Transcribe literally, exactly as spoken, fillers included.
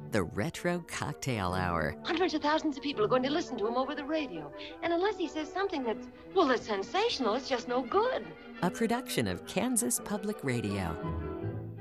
the Retro Cocktail Hour. Hundreds of thousands of people are going to listen to him over the radio. And unless he says something that's, well, that's sensational, it's just no good. A production of Kansas Public Radio.